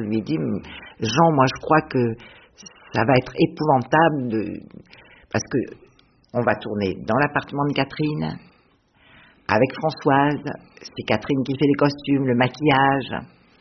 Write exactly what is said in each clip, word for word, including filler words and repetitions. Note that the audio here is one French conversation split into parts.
lui ai dit, Jean, moi je crois que ça va être épouvantable de... parce que on va tourner dans l'appartement de Catherine, avec Françoise, c'est Catherine qui fait les costumes, le maquillage.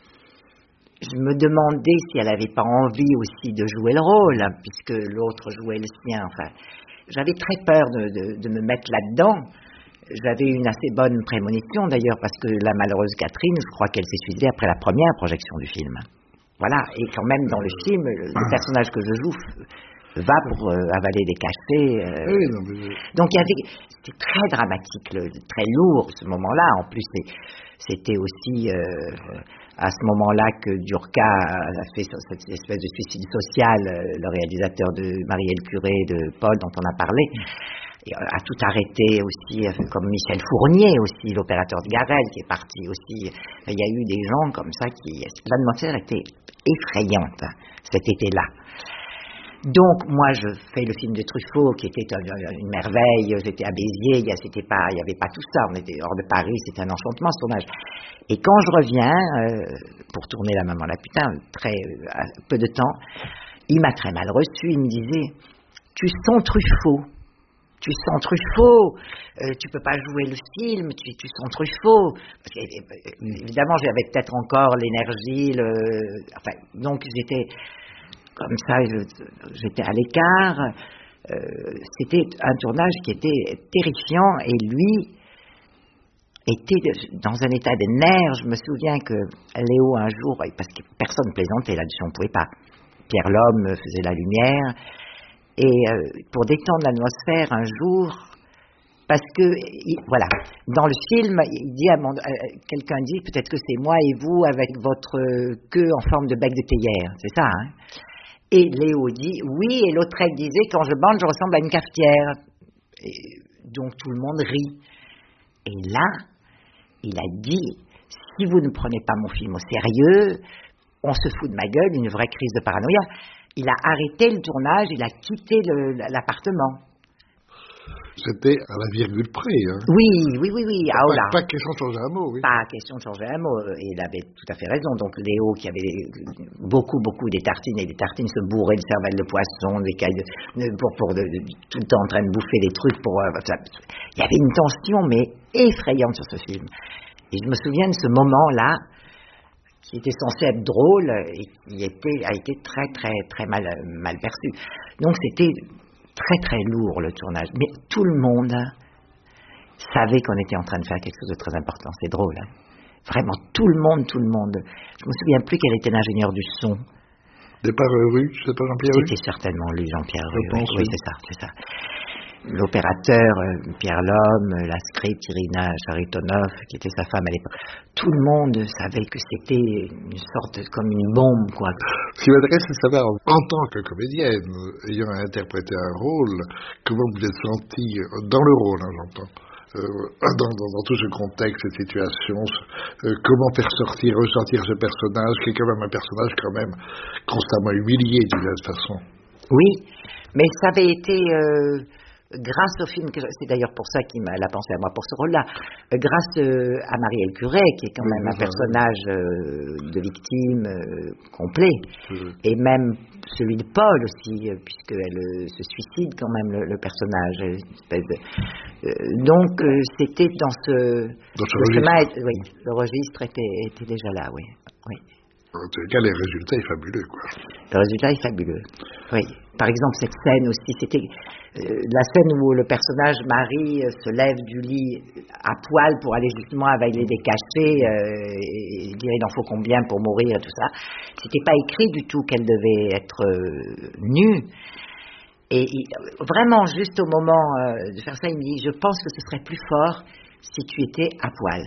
Je me demandais si elle n'avait pas envie aussi de jouer le rôle, hein, puisque l'autre jouait le sien. Enfin, j'avais très peur de, de, de me mettre là-dedans. J'avais une assez bonne prémonition d'ailleurs, parce que la malheureuse Catherine, je crois qu'elle s'est suicidée après la première projection du film. Voilà, et quand même dans le film, le, le personnage que je joue va pour euh, avaler des cachets. Euh... Oui, non, mais... Donc il y avait, c'était très dramatique, le, très lourd ce moment-là. En plus, c'était aussi euh, à ce moment-là que Durca a fait cette espèce de suicide social, le réalisateur de Marielle Curé, de Paul, dont on a parlé. Et a tout arrêté aussi, comme Michel Fournier aussi, l'opérateur de Garel qui est parti aussi. Il y a eu des gens comme ça qui... L'atmosphère était effrayante cet été-là. Donc moi je fais le film de Truffaut qui était une merveille, j'étais à Béziers, il n'y pas, il y avait pas tout ça, on était hors de Paris, c'était un enchantement ce tournage. Et quand je reviens, euh, pour tourner La Maman la Putain, très euh, peu de temps, il m'a très mal reçu, il me disait « Tu sens Truffaut ». Tu sens Truffaut, euh, tu peux pas jouer le film, tu, tu sens Truffaut. Parce que, évidemment, j'avais peut-être encore l'énergie, le, enfin, donc j'étais comme ça, je, j'étais à l'écart. Euh, c'était un tournage qui était terrifiant et lui était dans un état de nerfs. Je me souviens que Léo un jour, parce que personne plaisantait là-dessus, on pouvait pas. Pierre Lhomme faisait la lumière. Et euh, pour détendre l'atmosphère un jour, parce que, il, voilà, dans le film, il dit à mon, euh, quelqu'un dit, peut-être que c'est moi et vous avec votre euh, queue en forme de bec de théière, c'est ça, hein? Et Léo dit, oui, et Lautrec disait, quand je bande, je ressemble à une cafetière. Et donc tout le monde rit. Et là, il a dit, si vous ne prenez pas mon film au sérieux, on se fout de ma gueule, une vraie crise de paranoïa. Il a arrêté le tournage, il a quitté le, l'appartement. C'était à la virgule près, hein. Oui, oui, oui, oui. Pas, ah, oh là. pas question de changer un mot, oui. Pas question de changer un mot. Et il avait tout à fait raison. Donc Léo, qui avait beaucoup, beaucoup des tartines, et des tartines se bourraient de cervelle de poisson, des cailles de, de, pour, pour de, de, tout le temps en train de bouffer des trucs pour. Euh, ça, il y avait une tension, mais effrayante sur ce film. Et je me souviens de ce moment-là, qui était censé être drôle et qui était, a été très, très, très mal, mal perçu. Donc c'était très, très lourd le tournage. Mais tout le monde savait qu'on était en train de faire quelque chose de très important. C'est drôle, hein. Vraiment, tout le monde, tout le monde. Je me souviens plus quel était l'ingénieur du son. Départ Rue, c'est pas Jean-Pierre Rue? C'était certainement lui, Jean-Pierre Rue. Je pense, oui, oui, c'est ça, c'est ça. L'opérateur, euh, Pierre Lhomme, la script, Irina Charitonov, qui était sa femme à l'époque. Tout le monde savait que c'était une sorte, comme une bombe, quoi. Ce qui m'intéresse, c'est de savoir, en tant que comédienne, ayant interprété un rôle, comment vous êtes sentie dans le rôle, hein, j'entends, euh, dans, dans, dans tout ce contexte, cette situation, euh, comment faire sortir, ressortir ce personnage, qui est quand même un personnage quand même constamment humilié d'une certaine façon. Oui, mais ça avait été... Euh, grâce au film, que je, c'est d'ailleurs pour ça qu'il m'a a pensé à moi pour ce rôle-là, euh, grâce euh, à Marielle Curé, qui est quand même un personnage euh, de victime euh, complet, mmh. Et même celui de Paul aussi, euh, puisqu'elle euh, se suicide quand même, le, le personnage. Une espèce de, euh, donc euh, c'était dans ce... Dans ce le registre. chemin, oui, le registre était, était déjà là, oui. oui. En tout cas, les résultats sont fabuleux, quoi. Le résultat est fabuleux, oui. Par exemple, cette scène aussi, c'était euh, la scène où le personnage Marie euh, se lève du lit à poil pour aller justement avaler des cachets euh, et, et dire il en faut combien pour mourir et tout ça. C'était pas écrit du tout qu'elle devait être euh, nue. Et, et vraiment, juste au moment euh, de faire ça, il me dit, je pense que ce serait plus fort si tu étais à poil.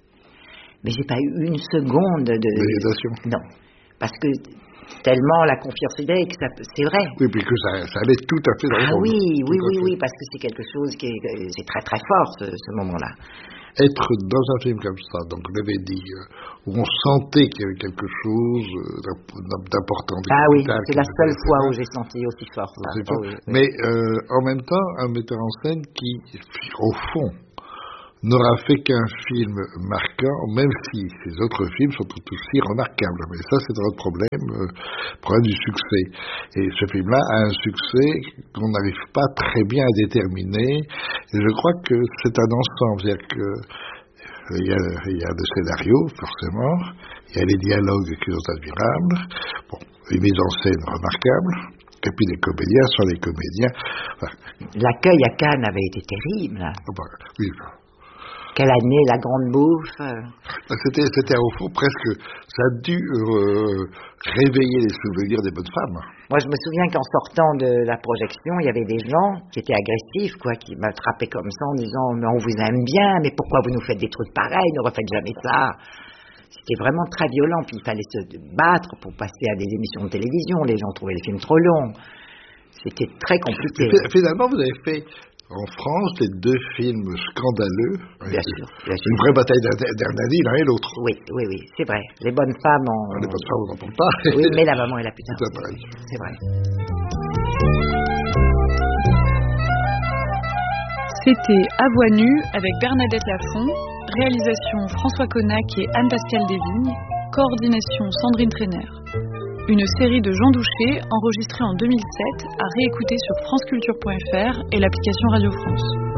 Mais j'ai pas eu une seconde de... d'hésitation. Non, parce que tellement la confiance idée que ça, c'est vrai. Oui, puis que ça, ça allait tout à fait dans le Ah oui, oui, oui, fait. oui, parce que c'est quelque chose qui est, c'est très très fort ce, ce moment-là. Être dans un film comme ça, donc je l'avais dit, où on sentait qu'il y avait quelque chose d'important. Ah oui, c'est la seule fois où j'ai senti aussi fort ça. Ah, oui, oui. Mais euh, en même temps, un metteur en scène qui, au fond, n'aura fait qu'un film marquant, même si ses autres films sont tout aussi remarquables. Mais ça, c'est notre problème, euh, problème du succès. Et ce film-là a un succès qu'on n'arrive pas très bien à déterminer. Et je crois que c'est un ensemble. C'est-à-dire que il y a, il y a le scénario, forcément. Il y a les dialogues qui sont admirables. Bon, les mises en scène remarquables. Et puis les comédiens sont les comédiens. Enfin, l'accueil à Cannes avait été terrible. Bah, oui. Quelle année, la grande bouffe. C'était, c'était au fond presque, ça a dû euh, réveiller les souvenirs des bonnes femmes. Moi, je me souviens qu'en sortant de la projection, il y avait des gens qui étaient agressifs, quoi, qui m'attrapaient comme ça en disant « Mais on vous aime bien, mais pourquoi vous nous faites des trucs pareils, ne refaites jamais ça ?» C'était vraiment très violent, puis il fallait se battre pour passer à des émissions de télévision. Les gens trouvaient les films trop longs. C'était très compliqué. Finalement, vous avez fait en France les deux films scandaleux. Bien sûr, bien sûr. Une vraie bataille d'Hernani, l'un et l'autre. Oui, oui, oui, c'est vrai. Les bonnes femmes en... Les bonnes femmes, on n'en parle pas. Oui, mais la maman et la putain. C'est pareil. C'est vrai. C'était À Voix nue avec Bernadette Lafont, réalisation François Connac et Anne-Pascale Desvignes, coordination Sandrine Trainer. Une série de Jean Douché enregistrée en deux mille sept à réécouter sur franceculture point f r et l'application Radio France.